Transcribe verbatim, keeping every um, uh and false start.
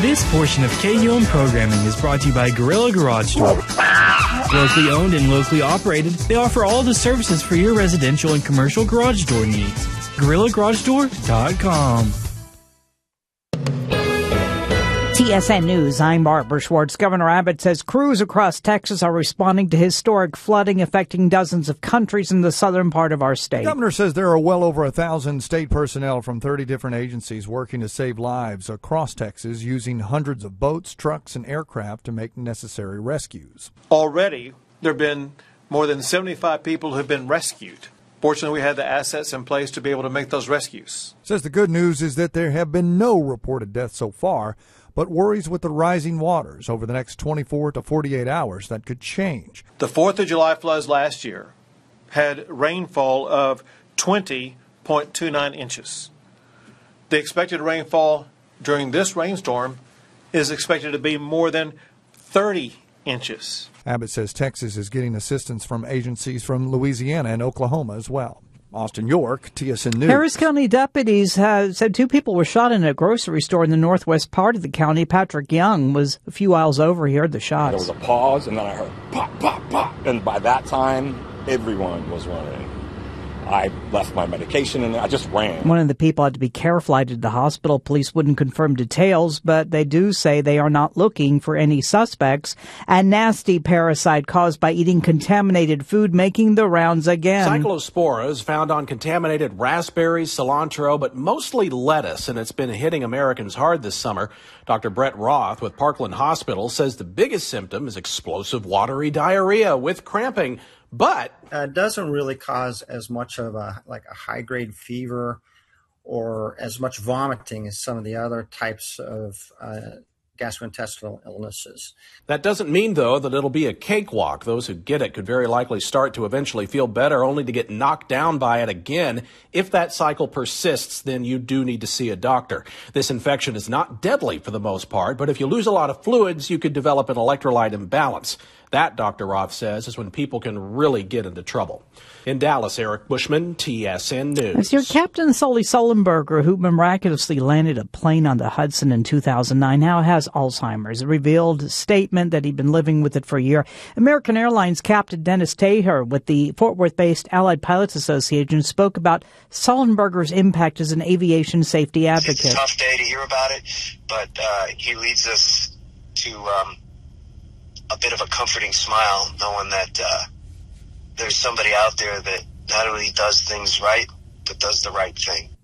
This portion of K U M programming is brought to you by Gorilla Garage Door. Locally owned and locally operated, they offer all the services for your residential and commercial garage door needs. gorilla garage door dot com. T S N News, I'm Barbara Schwartz. Governor Abbott says crews across Texas are responding to historic flooding affecting dozens of countries in the southern part of our state. The governor says there are well over a thousand state personnel from thirty different agencies working to save lives across Texas, using hundreds of boats, trucks, and aircraft to make necessary rescues. Already, there have been more than seventy-five people who have been rescued. Fortunately, we had the assets in place to be able to make those rescues. Says the good news is that there have been no reported deaths so far, but worries with the rising waters over the next twenty-four to forty-eight hours that could change. The fourth of July floods last year had rainfall of twenty point two nine inches. The expected rainfall during this rainstorm is expected to be more than thirty inches. Abbott says Texas is getting assistance from agencies from Louisiana and Oklahoma as well. Austin York, T S N News. Harris County deputies have said two people were shot in a grocery store in the northwest part of the county. Patrick Young was a few miles over. He heard the shots. There was a pause, and then I heard pop, pop, pop. And by that time, everyone was running. I left my medication, and I just ran. One of the people had to be care flighted to the hospital. Police wouldn't confirm details, but they do say they are not looking for any suspects. A nasty parasite caused by eating contaminated food making the rounds again. Cyclosporas found on contaminated raspberries, cilantro, but mostly lettuce, and it's been hitting Americans hard this summer. Doctor Brett Roth with Parkland Hospital says the biggest symptom is explosive watery diarrhea with cramping. But uh, it doesn't really cause as much of a like a high grade fever or as much vomiting as some of the other types of uh, gastrointestinal illnesses. That doesn't mean, though, that it'll be a cakewalk. Those who get it could very likely start to eventually feel better, only to get knocked down by it again. If that cycle persists, then you do need to see a doctor. This infection is not deadly for the most part, but if you lose a lot of fluids, you could develop an electrolyte imbalance. That, Doctor Roth says, is when people can really get into trouble. In Dallas, Eric Bushman, T S N News. It's your Captain Sully Sullenberger, who miraculously landed a plane on the Hudson in two thousand nine, now has Alzheimer's. A revealed statement that he'd been living with it for a year. American Airlines Captain Dennis Taher with the Fort Worth-based Allied Pilots Association spoke about Sullenberger's impact as an aviation safety advocate. It's a tough day to hear about it, but uh, he leads us to um, a bit of a comforting smile, knowing that uh, there's somebody out there that not only does things right, but does the right thing.